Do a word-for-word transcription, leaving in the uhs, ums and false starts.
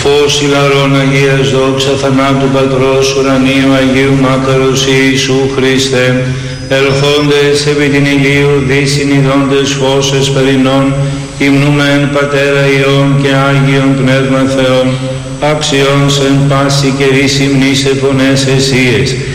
φως ηλαρών Αγίας δόξα θανάτου Πατρός ουρανίου Αγίου Μάκαρος Ιησού Χριστέ, ελθόντες επί την ηλίου δυσυνειδώντες φως εσπερινών, υμνούμεν Πατέρα Υιόν και Άγιον Πνεύμα Θεόν, αξιόν σε πάση καιρής υμνής εφωνές εσίες,